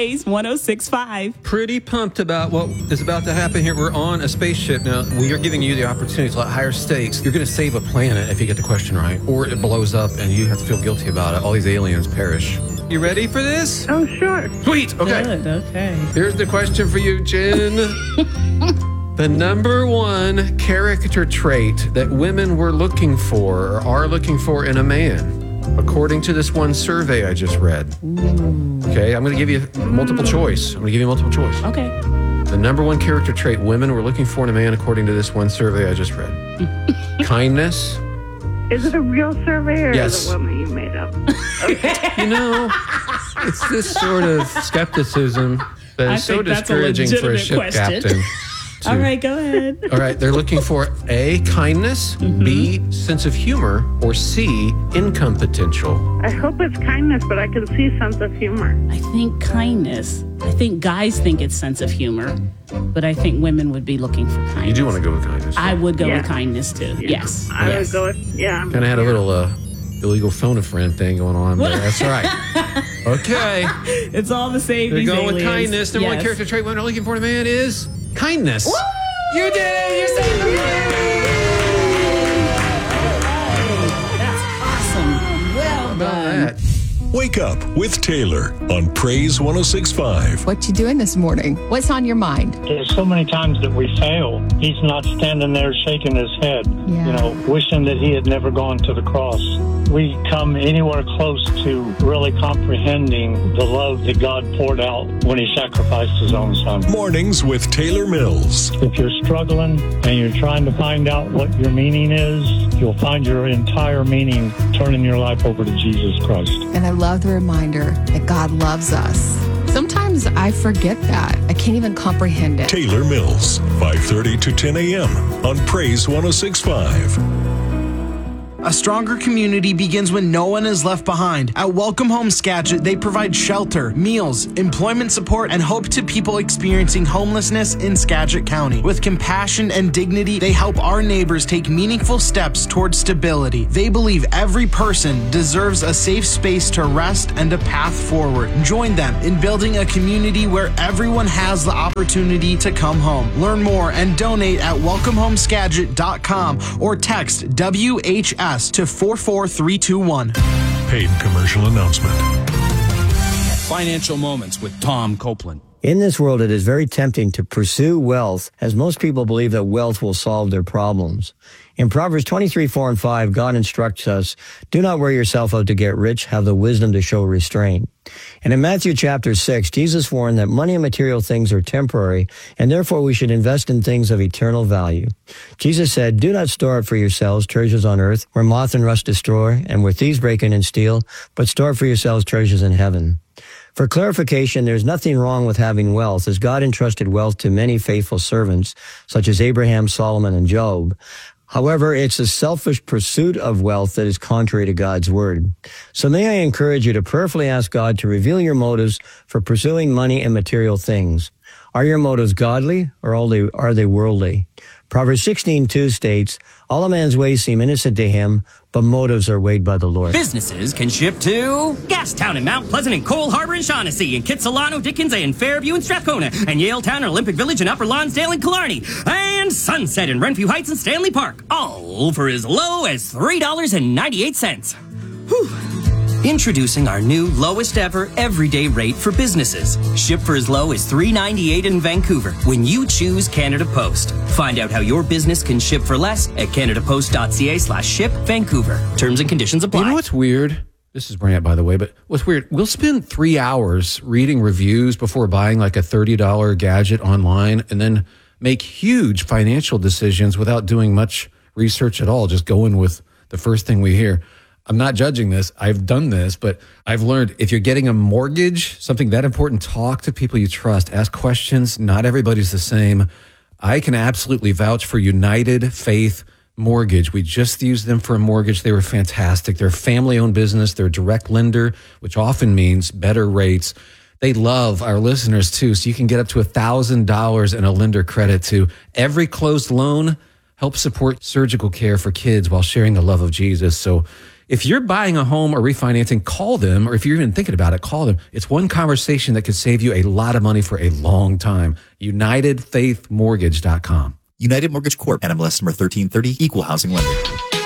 Praise 106.5. Pretty pumped about what is about to happen here. We're on a spaceship now. We are giving you the opportunity to higher stakes. You're going to save a planet if you get the question right, or it blows up and you have to feel guilty about it. All these aliens perish. You ready for this? Oh, sure. Sweet. Okay. Good, okay. Here's the question for you, Jen. The number one character trait that women were looking for or are looking for in a man, according to this one survey I just read. Okay, I'm going to give you multiple choice. Okay. The number one character trait women were looking for in a man, according to this one survey I just read. Kindness. Is it a real survey or Yes. is it one that you made up? You know, it's this sort of skepticism that I is so think that's a discouraging for a legitimate ship question. captain. All right, go ahead. All right, they're looking for A, kindness, B, sense of humor, or C, income potential. I hope it's kindness, but I can see sense of humor. I think kindness. I think guys think it's sense of humor, but I think women would be looking for kindness. You do want to go with kindness. I would go Yeah. with kindness too. Yes. I yes. would go with, yeah. Kind of had a little illegal phone a friend thing going on, but that's all right. Okay. It's all the same. They're these going with aliens. kindness. Number one Yes. character trait women are looking for in a man is kindness. Woo! You did it! You saved the That's awesome. Well How about done. that? Wake up with Taylor on Praise 106.5. What you doing this morning? What's on your mind? There's so many times that we fail. He's not standing there shaking his head, Yeah. wishing that he had never gone to the cross. We come anywhere close to really comprehending the love that God poured out when he sacrificed his own son. Mornings with Taylor Mills. If you're struggling and you're trying to find out what your meaning is, you'll find your entire meaning turning your life over to Jesus Christ. And I love the reminder that God loves us. Sometimes I forget that. I can't even comprehend it. Taylor Mills, 5:30 to 10 a.m. on Praise 106.5. A stronger community begins when no one is left behind. At Welcome Home Skagit, they provide shelter, meals, employment support, and hope to people experiencing homelessness in Skagit County. With compassion and dignity, they help our neighbors take meaningful steps towards stability. They believe every person deserves a safe space to rest and a path forward. Join them in building a community where everyone has the opportunity to come home. Learn more and donate at welcomehomeskagit.com or text WHS to 44321. Paid commercial announcement. Financial Moments with Tom Copeland. In this world, it is very tempting to pursue wealth, as most people believe that wealth will solve their problems. In Proverbs 23:4-5, God instructs us, do not wear yourself out to get rich, have the wisdom to show restraint. And in Matthew chapter 6, Jesus warned that money and material things are temporary, and therefore we should invest in things of eternal value. Jesus said, do not store up for yourselves treasures on earth, where moth and rust destroy, and where thieves break in and steal, but store up for yourselves treasures in heaven. For clarification, there's nothing wrong with having wealth, as God entrusted wealth to many faithful servants, such as Abraham, Solomon, and Job. However, it's a selfish pursuit of wealth that is contrary to God's word. So may I encourage you to prayerfully ask God to reveal your motives for pursuing money and material things. Are your motives godly or are they worldly? Proverbs 16:2 states, all a man's ways seem innocent to him, but motives are weighed by the Lord. Businesses can ship to Gastown and Mount Pleasant and Cole Harbor and Shaughnessy and Kitsilano, Dickens and Fairview and Strathcona and Yaletown and Olympic Village and Upper Lonsdale and Killarney and Sunset and Renfrew Heights and Stanley Park, all for as low as $3.98. Whew. Introducing our new lowest ever everyday rate for businesses. Ship for as low as $3.98 in Vancouver when you choose Canada Post. Find out how your business can ship for less at canadapost.ca/ship Vancouver. Terms and conditions apply. You know what's weird? This is Brant, by the way, but what's weird, we'll spend 3 hours reading reviews before buying like a $30 gadget online and then make huge financial decisions without doing much research at all, just going with the first thing we hear. I'm not judging this. I've done this, but I've learned if you're getting a mortgage, something that important, talk to people you trust, ask questions. Not everybody's the same. I can absolutely vouch for United Faith Mortgage. We just used them for a mortgage. They were fantastic. They're a family-owned business. They're a direct lender, which often means better rates. They love our listeners too, so you can get up to $1,000 in a lender credit to every closed loan. Help support surgical care for kids while sharing the love of Jesus. So If you're buying a home or refinancing, call them. Or if you're even thinking about it, call them. It's one conversation that could save you a lot of money for a long time. UnitedFaithMortgage.com. United Mortgage Corp. NMLS number 1330. Equal housing lender.